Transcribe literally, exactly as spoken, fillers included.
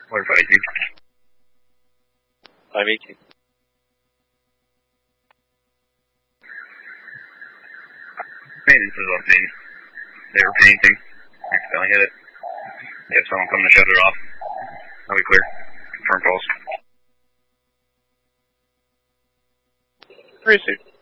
Or five eighteen. five eighteen. Maintenance is updating. They were painting. Next time I hit it. They have someone coming to shut it off. That'll be clear. Confirm calls. Received.